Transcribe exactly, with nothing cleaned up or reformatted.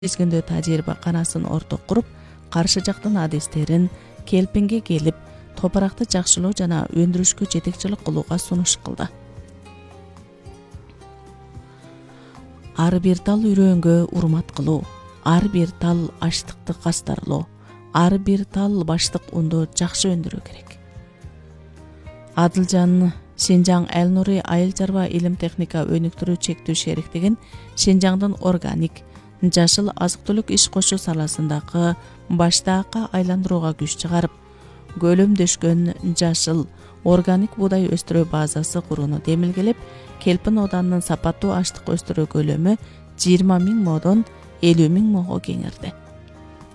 Eskендөө тажирба канасын орток куруп, каршы жактын адистерин келпинге келип, топуракты жакшылоо жана өндүрүшкө жетекчилик кылууга сунуш кылды. Ар бир тал үрөөнгө урмат кылуу, ар бир тал аштыкты кастарлоо, ар бир тал баштык унду жакшы өндүрүү керек. Адылжан Шинжаң Элнури айыл чарба илим техника өнүктүрүү чектүү шериктигин Шинжаңдын органик жашыл азык-түлүк иш кошуу саласындагы баштаакка айландырууга күч чыгарып, көлөмдөшкөн жашыл органик буудай өстүрүү базасы курууну демилгелеп, Келпин оданынын сапаттуу аштык өстүрүү көлөмү жыйырма миң модон элүү миң мого кеңирди.